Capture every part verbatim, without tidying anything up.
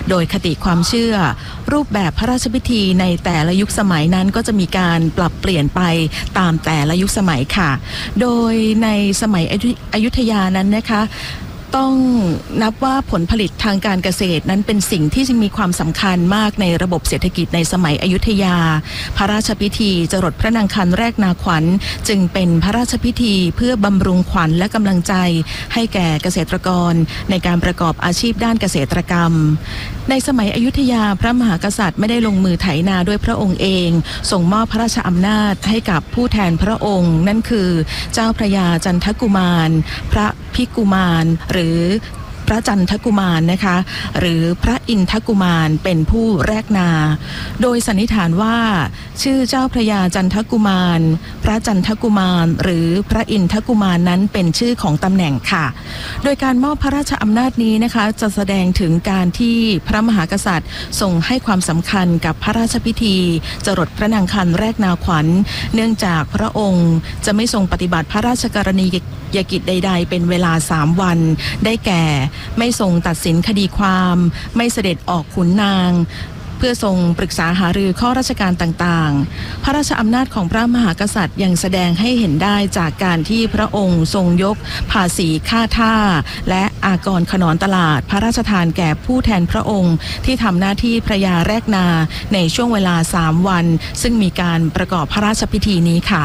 โดยคติความเชื่อรูปแบบพระราชพิธีในแต่ละยุคสมัยนั้นก็จะมีการปรับเปลี่ยนไปตามแต่ละยุคสมัยค่ะโดยในสมัยอยุธยานั้นนะคะต้องนับว่าผลผลิตทางการเกษตรนั้นเป็นสิ่งที่มีความสำคัญมากในระบบเศรษฐกิจในสมัยอยุธยาพระราชพิธีจรดพระนางคันแรกนาขวัญจึงเป็นพระราชพิธีเพื่อบำรุงขวัญและกำลังใจให้แก่เกษตรกรในการประกอบอาชีพด้านเกษตรกรรมในสมัยอยุธยาพระมหากษัตริย์ไม่ได้ลงมือไถนาด้วยพระองค์เองส่งมอบพระราชอำนาจให้กับผู้แทนพระองค์นั่นคือเจ้าพระยาจันทกุมารพระพิกุมารหรือพระจันทกุมารนะคะหรือพระอินทกุมารเป็นผู้แรกนาโดยสันนิษฐานว่าชื่อเจ้าพระยาจันทกุมารพระจันทกุมารหรือพระอินทกุมารนั้นเป็นชื่อของตำแหน่งค่ะโดยการมอบพระราชอำนาจนี้นะคะจะแสดงถึงการที่พระมหากษัตริย์ทรงให้ความสำคัญกับพระราชพิธีจรดพระนางคันแรกนาขวัญเนื่องจากพระองค์จะไม่ทรงปฏิบัติพระราชกรณียกิจใดๆเป็นเวลาสามวันได้แก่ไม่ทรงตัดสินคดีความไม่เสด็จออกขุนนางเพื่อทรงปรึกษาหารือข้อราชการต่างๆพระราชอำนาจของพระมหากษัตริย์ยังแสดงให้เห็นได้จากการที่พระองค์ทรงยกภาษีค่าท่าและอากรขนอนตลาดพระราชทานแก่ผู้แทนพระองค์ที่ทำหน้าที่พระยาแรกนาในช่วงเวลาสามวันซึ่งมีการประกอบพระราชพิธีนี้ค่ะ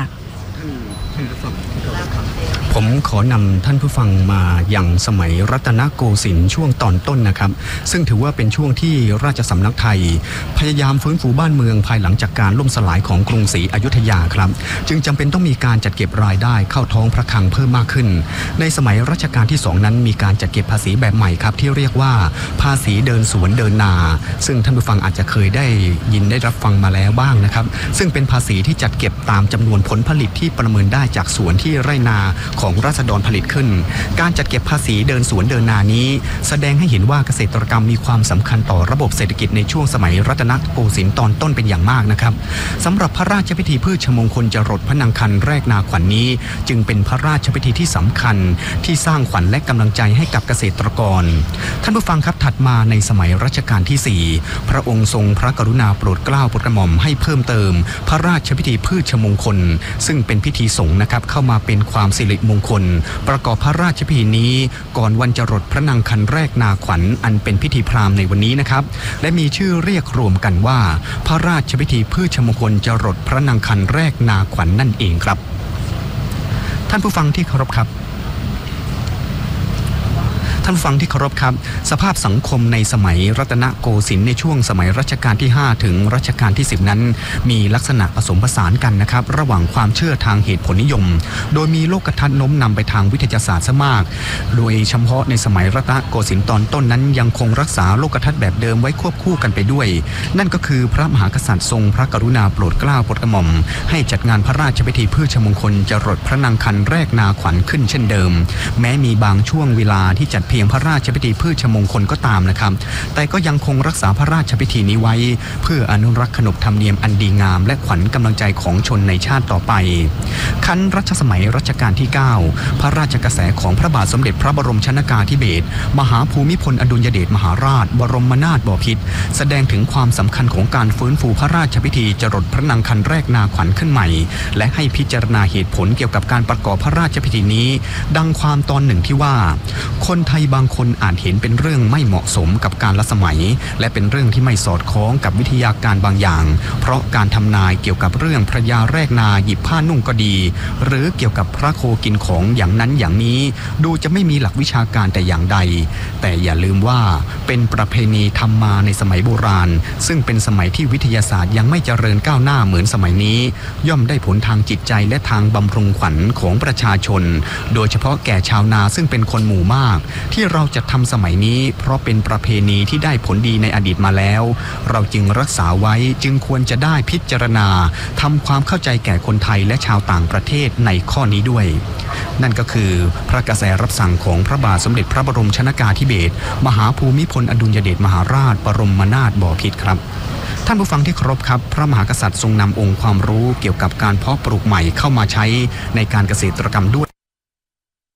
ผมขอนำท่านผู้ฟังมาอย่างสมัยรัตนโกสินทร์ช่วงตอนต้นนะครับซึ่งถือว่าเป็นช่วงที่ราชสำนักไทยพยายามฟื้นฟูบ้านเมืองภายหลังจากการล่มสลายของกรุงศรีอยุธยาครับจึงจำเป็นต้องมีการจัดเก็บรายได้เข้าท้องพระคลังเพิ่มมากขึ้นในสมัยรัชกาลที่สองนั้นมีการจัดเก็บภาษีแบบใหม่ครับที่เรียกว่าภาษีเดินสวนเดินนาซึ่งท่านผู้ฟังอาจจะเคยได้ยินได้รับฟังมาแล้วบ้างนะครับซึ่งเป็นภาษีที่จัดเก็บตามจำนวนผลผลิตที่ประเมินได้จากสวนที่ไร่นาของราษฎรผลิตขึ้นการจัดเก็บภาษีเดินสวนเดินนานี้แสดงให้เห็นว่าเกษตรกรรมมีความสำคัญต่อระบบเศรษฐกิจในช่วงสมัยรัตนโกสินทร์ตอนต้นเป็นอย่างมากนะครับสำหรับพระราชพิธีพืชมงคลจรดพระนางคันแรกนาขวัญ น, นี้จึงเป็นพระราชพิธีที่สำคัญที่สร้างขวัญและกำลังใจให้กับเกษตรกรท่านผู้ฟังครับถัดมาในสมัยรัชกาลที่สี่พระองค์ทรงพระกรุณาโปรดเกล้าโปรดกระหม่อมให้เพิ่มเติมพระราชพิธีพืชมงคลซึ่งเป็นพิธีสงฆ์นะครับเข้ามาเป็นความสิริมงคลประกอบพระราชพิธีนี้ก่อนวันจรดพระนางคันแรกนาขวัญอันเป็นพิธีพราหมณ์ในวันนี้นะครับและมีชื่อเรียกรวมกันว่าพระราชพิธีพืชมงคลจรดพระนางคันแรกนาขวัญ นั่นเองครับท่านผู้ฟังที่เคารพครับท่านฟังที่เคารพครับสภาพสังคมในสมัยรัตนโกสินทร์ในช่วงสมัยรัชกาลที่ห้าถึงรัชกาลที่สิบนั้นมีลักษณะผสมผสานกันนะครับระหว่างความเชื่อทางเหตุผลนิยมโดยมีโลกทัศน์โน้มนำไปทางวิทยาศาสตร์ซะมากโดยเฉพาะในสมัยรัตนโกสินทร์ตอนต้นนั้นยังคงรักษาโลกทัศน์แบบเดิมไว้ควบคู่กันไปด้วยนั่นก็คือพระมหากษัตริย์ทรงพระกรุณาโปรดเกล้าโปรดกระหม่อมให้จัดงานพระราชพิธีพืชมงคลจรดพระนางคันแรกนาขวัญขึ้นเช่นเดิมแม้มีบางช่วงเวลาที่จัดเพียงพระราชพิธีพืชมงคลก็ตามนะครับแต่ก็ยังคงรักษาพระราชพิธีนี้ไว้เพื่ออนุรักษ์ขนบธรรมเนียมอันดีงามและขวัญกำลังใจของชนในชาติต่อไปครั้นรัชสมัยรัชกาลที่เก้าพระราชกระแสของพระบาทสมเด็จพระบรมชนกาธิเบศรมหาภูมิพลอดุลยเดชมหาราชบรมนาถบพิตรแสดงถึงความสำคัญของการฟื้นฟูพระราชพิธีจรดพระนางคันแรกนาขวัญขึ้นใหม่และให้พิจารณาเหตุผลเกี่ยวกับการประกอบพระราชพิธีนี้ดังความตอนหนึ่งที่ว่าคนไทยบางคนอาจเห็นเป็นเรื่องไม่เหมาะสมกับการละสมัยและเป็นเรื่องที่ไม่สอดคล้องกับวิทยาการบางอย่างเพราะการทำนายเกี่ยวกับเรื่องพระยาแรกนาหยิบผ้านุ่งก็ดีหรือเกี่ยวกับพระโคกินของอย่างนั้นอย่างนี้ดูจะไม่มีหลักวิชาการแต่อย่างใดแต่อย่าลืมว่าเป็นประเพณีทำมาในสมัยโบราณซึ่งเป็นสมัยที่วิทยาศาสตร์ยังไม่เจริญก้าวหน้าเหมือนสมัยนี้ย่อมได้ผลทางจิตใจและทางบำรุงขวัญของประชาชนโดยเฉพาะแก่ชาวนาซึ่งเป็นคนหมู่มากที่เราจะทำสมัยนี้เพราะเป็นประเพณีที่ได้ผลดีในอดีตมาแล้วเราจึงรักษาไว้จึงควรจะได้พิจารณาทำความเข้าใจแก่คนไทยและชาวต่างประเทศในข้อนี้ด้วยนั่นก็คือพระกระแสรับสั่งของพระบาทสมเด็จพระบรมชนกาธิเบศรมหาภูมิพลอดุลยเดชมหาราชบรมนาถบพิตรครับท่านผู้ฟังที่เคารพครับพระมหากษัตริย์ทรงนำองค์ความรู้เกี่ยวกับการเพาะปลูกใหม่เข้ามาใช้ในการเกษตรกรรมด้วย